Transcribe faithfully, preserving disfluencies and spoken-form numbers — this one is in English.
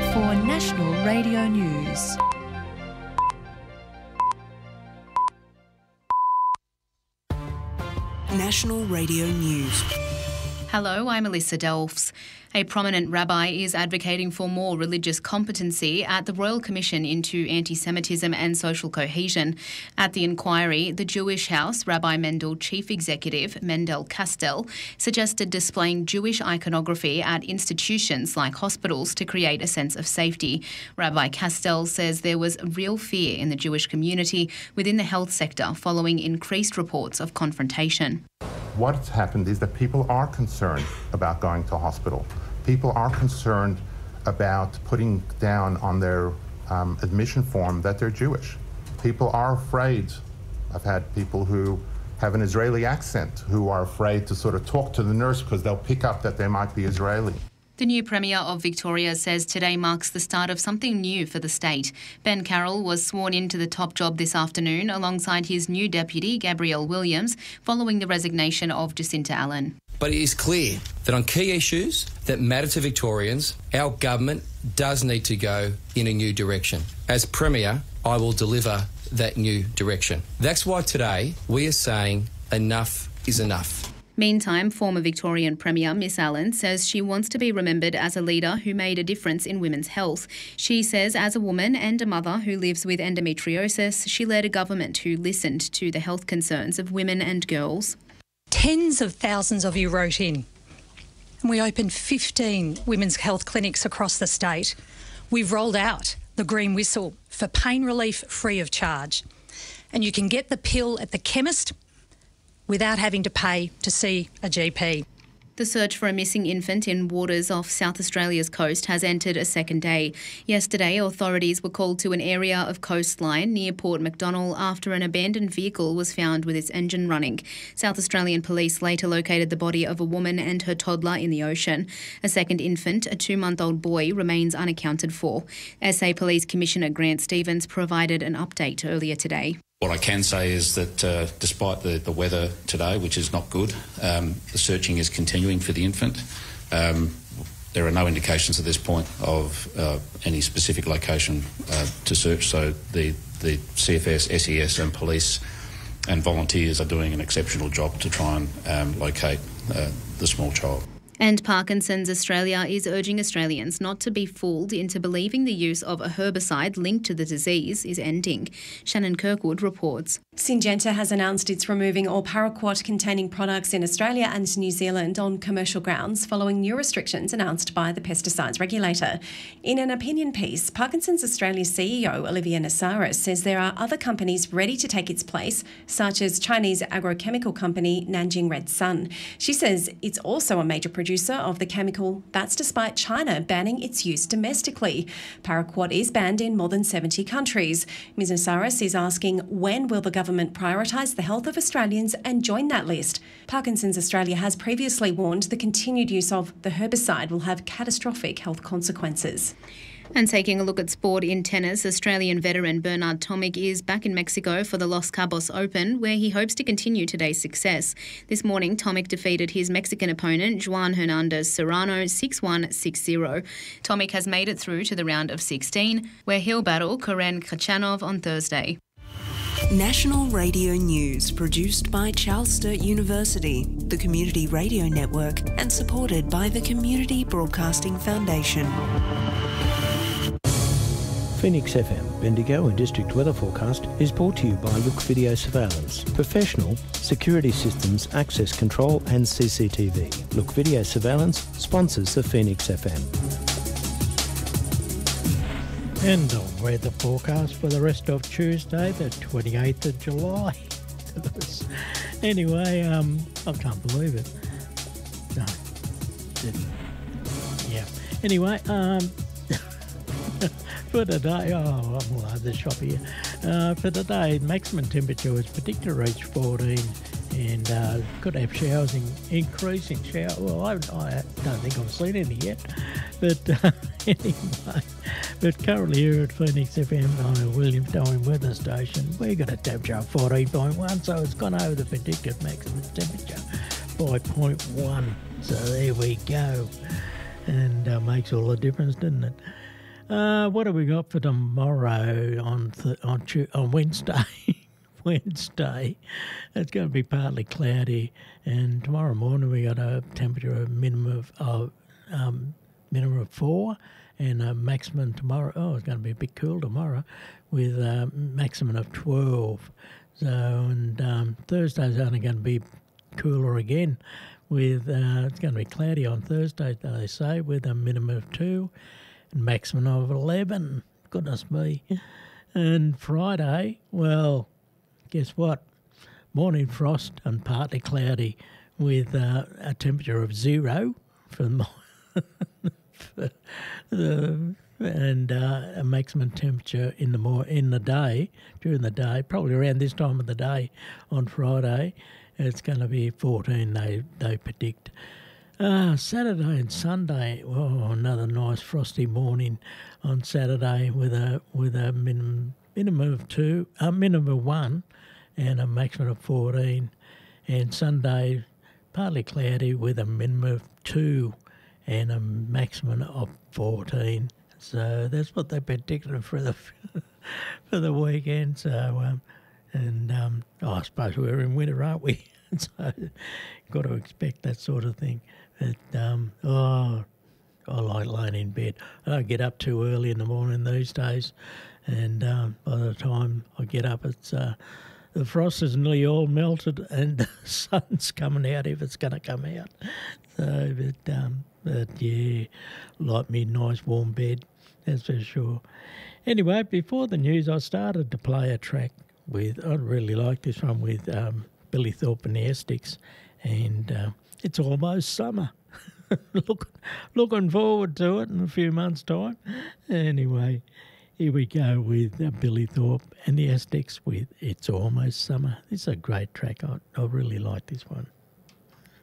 for National Radio News. National Radio News. Hello, I'm Alyssa Delfs. A prominent rabbi is advocating for more religious competency at the Royal Commission into Anti-Semitism and Social Cohesion. At the inquiry, the Jewish House Rabbi Mendel Chief Executive Mendel Kastel suggested displaying Jewish iconography at institutions like hospitals to create a sense of safety. Rabbi Kastel says there was real fear in the Jewish community within the health sector following increased reports of confrontation. What's happened is that people are concerned about going to hospital. People are concerned about putting down on their um, admission form that they're Jewish. People are afraid. I've had people who have an Israeli accent who are afraid to sort of talk to the nurse because they'll pick up that they might be Israeli. The new Premier of Victoria says today marks the start of something new for the state. Ben Carroll was sworn into the top job this afternoon alongside his new deputy, Gabrielle Williams, following the resignation of Jacinta Allen. But it is clear that on key issues that matter to Victorians, our government does need to go in a new direction. As Premier, I will deliver that new direction. That's why today we are saying enough is enough. Meantime, former Victorian Premier Miss Allen says she wants to be remembered as a leader who made a difference in women's health. She says as a woman and a mother who lives with endometriosis, she led a government who listened to the health concerns of women and girls. Tens of thousands of you wrote in, and we opened fifteen women's health clinics across the state. We've rolled out the green whistle for pain relief free of charge, and you can get the pill at the chemist without having to pay to see a G P. The search for a missing infant in waters off South Australia's coast has entered a second day. Yesterday, authorities were called to an area of coastline near Port Macdonnell after an abandoned vehicle was found with its engine running. South Australian police later located the body of a woman and her toddler in the ocean. A second infant, a two-month-old boy, remains unaccounted for. S A Police Commissioner Grant Stevens provided an update earlier today. What I can say is that uh, despite the, the weather today, which is not good, um, the searching is continuing for the infant. Um, there are no indications at this point of uh, any specific location uh, to search, so the, the C F S, S E S and police and volunteers are doing an exceptional job to try and um, locate uh, the small child. And Parkinson's Australia is urging Australians not to be fooled into believing the use of a herbicide linked to the disease is ending. Shannon Kirkwood reports. Syngenta has announced it's removing all paraquat-containing products in Australia and New Zealand on commercial grounds following new restrictions announced by the pesticides regulator. In an opinion piece, Parkinson's Australia's C E O Olivia Nasaris says there are other companies ready to take its place, such as Chinese agrochemical company Nanjing Red Sun. She says it's also a major producer of the chemical. That's despite China banning its use domestically. Paraquat is banned in more than seventy countries. Miz Nasaris is asking, when will the government prioritise the health of Australians and join that list? Parkinson's Australia has previously warned the continued use of the herbicide will have catastrophic health consequences. And taking a look at sport in tennis, Australian veteran Bernard Tomic is back in Mexico for the Los Cabos Open, where he hopes to continue today's success. This morning, Tomic defeated his Mexican opponent, Juan Hernandez Serrano, six one, six zero. Tomic has made it through to the round of sixteen, where he'll battle Karen Khachanov on Thursday. National Radio News, produced by Charles Sturt University, the Community Radio Network, and supported by the Community Broadcasting Foundation. Phoenix F M, Bendigo and District Weather Forecast is brought to you by Look Video Surveillance. Professional security systems, access control and C C T V. Look Video Surveillance sponsors the Phoenix F M. And the weather forecast for the rest of Tuesday, the twenty-eighth of July. Anyway, um, I can't believe it. No. Yeah. Anyway, um, for today, oh, I'm all over the shop here. Uh, for today, maximum temperature is predicted to reach fourteen and uh, could have showers, in, increasing shower. Well, I, I don't think I've seen any yet. But uh, anyway, but currently here at Phoenix F M on a Williamstown weather station, we got a temperature of fourteen point one, so it's gone over the predicted maximum temperature by zero point one. So there we go. And uh, makes all the difference, doesn't it? Uh, what have we got for tomorrow on th- on Tu- on Wednesday? Wednesday, it's going to be partly cloudy, and tomorrow morning we got a temperature of minimum of, of um, minimum of four, and a maximum tomorrow. Oh, it's going to be a bit cool tomorrow, with a maximum of twelve. So, and um, Thursday's only going to be cooler again, with uh, it's going to be cloudy on Thursday, they say, with a minimum of two, and maximum of eleven. Goodness me! And Friday, well, guess what? Morning frost and partly cloudy, with uh, a temperature of zero for the for the, and uh, a maximum temperature in the more in the day during the day, probably around this time of the day on Friday, it's going to be fourteen. They they predict. Uh, Saturday and Sunday, oh, another nice frosty morning on Saturday with a with a minimum minimum of two, a minimum of one, and a maximum of fourteen. And Sunday, partly cloudy with a minimum of two and a maximum of fourteen. So that's what they predicted for the for the weekend. So, um, and um, oh, I suppose we're in winter, aren't we? So, got to expect that sort of thing. But um, oh, I like laying in bed. I don't get up too early in the morning these days, and um, by the time I get up, it's uh, the frost is nearly all melted, and the sun's coming out if it's going to come out. So, but um, but yeah, like me nice warm bed, that's for sure. Anyway, before the news, I started to play a track with. I really like this one with um, Billy Thorpe and the Estics, and uh, it's almost summer. Look, looking forward to it in a few months' time. Anyway, here we go with uh, Billy Thorpe and the Estics with It's Almost Summer. This is a great track. I, I really like this one.